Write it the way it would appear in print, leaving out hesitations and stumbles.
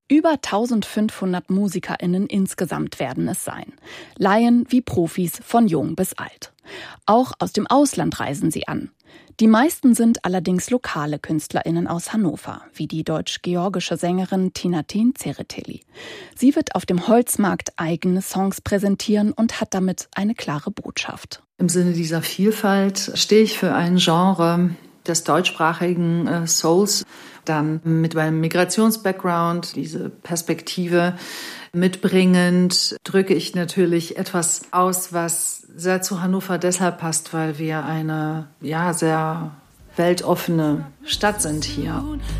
Über 1500 MusikerInnen insgesamt werden es sein. Laien wie Profis von jung bis alt. Auch aus dem Ausland reisen sie an. Die meisten sind allerdings lokale KünstlerInnen aus Hannover, wie die deutsch-georgische Sängerin Tinatin Tsereteli. Sie wird auf dem Holzmarkt eigene Songs präsentieren und hat damit eine klare Botschaft. Im Sinne dieser Vielfalt stehe ich für ein Genre des deutschsprachigen Souls, dann mit meinem Migrations-Background, diese Perspektive mitbringend, drücke ich natürlich etwas aus, was sehr zu Hannover deshalb passt, weil wir eine sehr weltoffene Stadt sind hier.